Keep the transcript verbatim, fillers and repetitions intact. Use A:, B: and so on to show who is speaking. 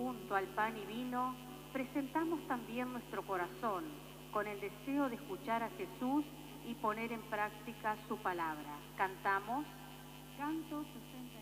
A: junto al pan y vino, presentamos también nuestro corazón con el deseo de escuchar a Jesús y poner en práctica su palabra. Cantamos Canto sesenta y uno.